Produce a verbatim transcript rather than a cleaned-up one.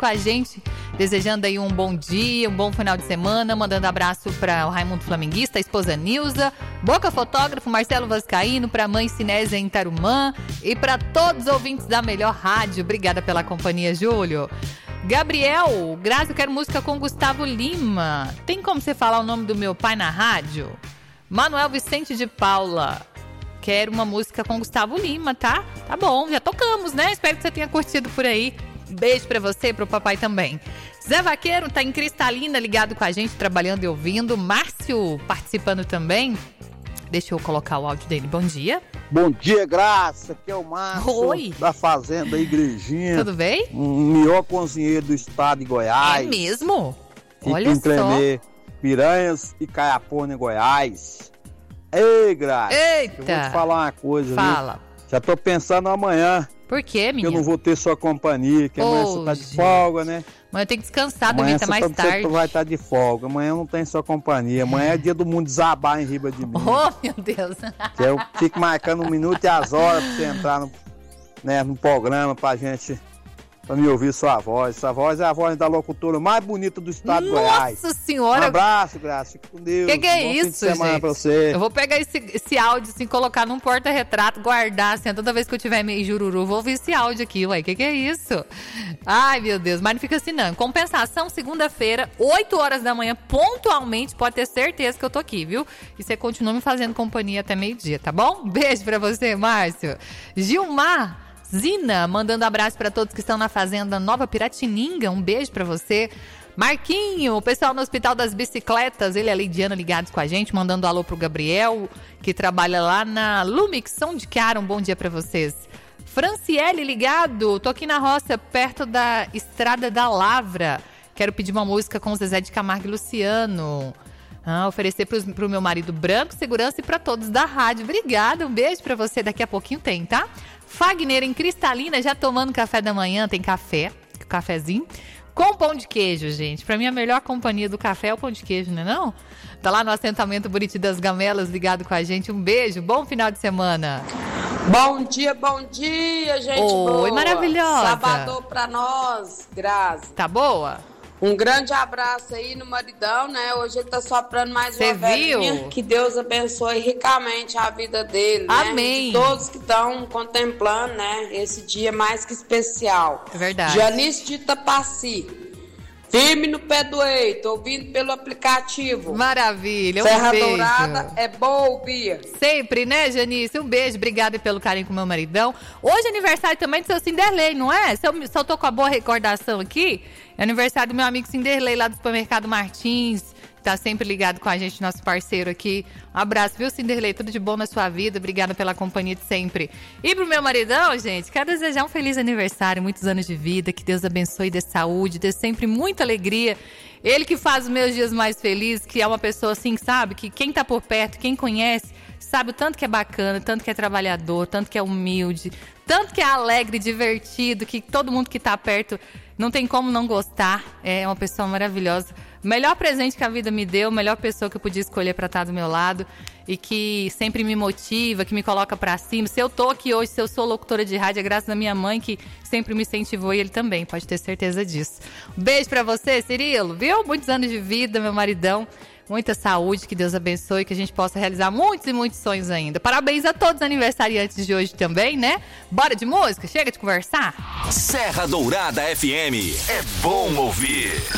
com a gente, desejando aí um bom dia, um bom final de semana, mandando abraço para o Raimundo Flamenguista, a esposa Nilza, Boca Fotógrafo, Marcelo Vascaíno, para a mãe Sinésia em Tarumã e para todos os ouvintes da melhor rádio. Obrigada pela companhia, Júlio. Gabriel, Grazi, eu quero música com Gustavo Lima. Tem como você falar o nome do meu pai na rádio? Manuel Vicente de Paula. Quero uma música com Gustavo Lima, tá? Tá bom, já tocamos, né? Espero que você tenha curtido por aí. Beijo pra você e pro papai também. Zé Vaqueiro tá em Cristalina, ligado com a gente, trabalhando e ouvindo. Márcio participando também. Deixa eu colocar o áudio dele. Bom dia. Bom dia, Graça. Aqui é o Márcio. Oi. Da Fazenda Igrejinha. Tudo bem? Um melhor cozinheiro do estado de Goiás. É mesmo? Fica Olha em só. Tremê, Piranhas e Caiapônia, Goiás. Ei, Graça. Eita. Eu vou te falar uma coisa, Fala. Viu? Já tô pensando amanhã. Por quê, Que menina? eu não vou ter sua companhia, que amanhã Ô, você tá de gente. folga, né? Mas eu tenho que descansar, Amanhã dormir até você mais tá- tarde. Você vai estar de folga. Amanhã não tem sua companhia. Amanhã é dia do mundo desabar em riba de mim. Oh, meu Deus. Que eu fico marcando um minuto e as horas pra você entrar no, né, no programa pra gente, pra me ouvir sua voz. Sua voz é a voz da locutora mais bonita do estado de Goiás. Nossa Um senhora. abraço, Graça. Fique com Deus. Que que é Bom isso, fim de semana gente? pra você. Eu vou pegar esse, esse áudio, assim, colocar num porta-retrato, guardar, assim, toda vez que eu tiver meio jururu, vou ouvir esse áudio aqui, ué, que que é isso? Ai, meu Deus, mas não fica assim, não. Compensação, segunda-feira, oito horas da manhã, pontualmente, pode ter certeza que eu tô aqui, viu? E você continua me fazendo companhia até meio-dia, tá bom? Beijo pra você, Márcio. Gilmar Zina, mandando abraço pra todos que estão na Fazenda Nova Piratininga, um beijo pra você. Marquinho, o pessoal no Hospital das Bicicletas, ele e a Lidiana ligados com a gente, mandando alô pro Gabriel, que trabalha lá na Lumix, São de Cara, um bom dia pra vocês. Franciele ligado, tô aqui na roça, perto da Estrada da Lavra, quero pedir uma música com Zezé de Camargo e Luciano. Ah, oferecer pros, pro meu marido Branco, segurança e pra todos da rádio. Obrigada, um beijo pra você, daqui a pouquinho tem, tá? Fagner em Cristalina, já tomando café da manhã, tem café, cafezinho, com pão de queijo, gente. Pra mim, a melhor companhia do café é o pão de queijo, não é não? Tá lá no assentamento Buriti das Gamelas, ligado com a gente. Um beijo, bom final de semana. Bom dia, bom dia, gente. Oi, boa. maravilhosa. Sabadão pra nós, Grazi. Tá boa? Um grande abraço aí no maridão, né? Hoje ele tá soprando mais Cê uma velhinha. viu? Que Deus abençoe ricamente a vida dele, né? Amém. De todos que estão contemplando, né? Esse dia mais que especial. É verdade. Janice de Itapaci. Firme no pé do eito, ouvindo pelo aplicativo. Maravilha, um Serra beijo. Dourada é boa ouvir. Sempre, né, Janice? Um beijo, obrigada pelo carinho com o meu maridão. Hoje é aniversário também do seu Cinderlei, não é? Se eu, se eu tô com a boa recordação aqui, é aniversário do meu amigo Cinderlei lá do Supermercado Martins. Tá sempre ligado com a gente, nosso parceiro aqui. Um abraço, viu, Cinderlei? Tudo de bom na sua vida. Obrigada pela companhia de sempre. E pro meu maridão, gente, quero desejar um feliz aniversário, muitos anos de vida. Que Deus abençoe, dê saúde, dê sempre muita alegria. Ele que faz os meus dias mais felizes, que é uma pessoa assim, sabe? Que quem tá por perto, quem conhece, sabe o tanto que é bacana, tanto que é trabalhador, tanto que é humilde, tanto que é alegre, divertido, que todo mundo que tá perto não tem como não gostar. É uma pessoa maravilhosa. O melhor presente que a vida me deu, a melhor pessoa que eu podia escolher para estar do meu lado e que sempre me motiva, que me coloca para cima. Se eu tô aqui hoje, se eu sou locutora de rádio, é graças à minha mãe que sempre me incentivou e ele também, pode ter certeza disso. Um beijo para você, Cirilo, viu? Muitos anos de vida, meu maridão. Muita saúde, que Deus abençoe, que a gente possa realizar muitos e muitos sonhos ainda. Parabéns a todos os aniversariantes de hoje também, né? Bora de música? Chega de conversar? Serra Dourada F M. É bom ouvir.